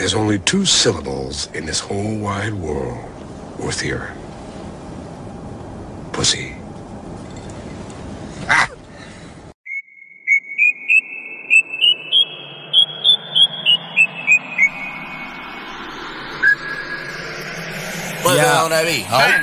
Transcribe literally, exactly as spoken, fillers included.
There's only two syllables in this whole wide world worth hearing. Pussy. Ah! Well, Ja. nou, nee, wie? Oh.